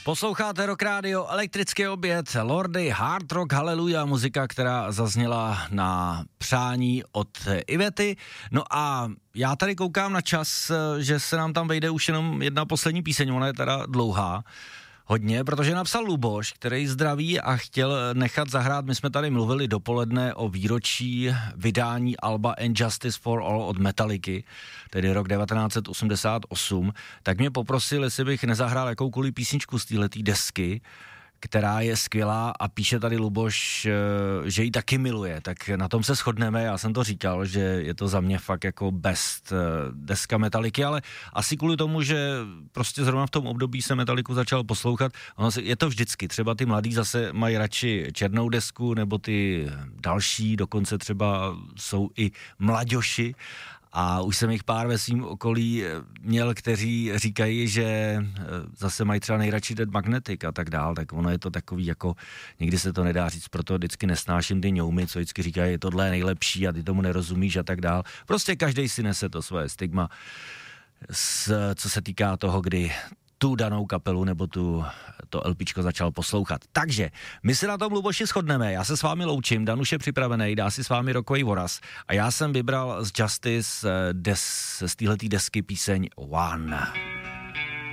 Posloucháte Rock Radio, elektrický oběd, Lordy, Hard Rock, Haleluja, muzika, která zazněla na přání od Ivety. No a já tady koukám na čas, že se nám tam vejde už jenom jedna poslední píseň, ona je teda dlouhá. Hodně, protože napsal Luboš, který zdraví a chtěl nechat zahrát, my jsme tady mluvili dopoledne o výročí vydání alba And Justice for All od Metallicy, tedy rok 1988, tak mě poprosil, jestli bych nezahrál jakoukoliv písničku z téhletý desky, která je skvělá a píše tady Luboš, že ji taky miluje, tak na tom se shodneme, já jsem to říkal, že je to za mě fakt jako best deska Metallicy, ale asi kvůli tomu, že prostě zrovna v tom období se Metallicu začal poslouchat, je to vždycky, třeba ty mladí zase mají radši černou desku, nebo ty další, dokonce třeba jsou i mlaďoši, a už jsem jich pár ve svým okolí měl, kteří říkají, že zase mají třeba nejradši Dead Magnetic a tak dál, tak ono je to takový jako, nikdy se to nedá říct, proto vždycky nesnáším ty ňoumy, co vždycky říkají, tohle je nejlepší a ty tomu nerozumíš a tak dál. Prostě každej si nese to svoje stigma, co se týká toho, kdy tu danou kapelu nebo to LPčko začal poslouchat. Takže my se na tom, Luboši, shodneme, já se s vámi loučím, Dan už je připravený, dá si s vámi rokový voraz a já jsem vybral z Justice z téhletý desky píseň One.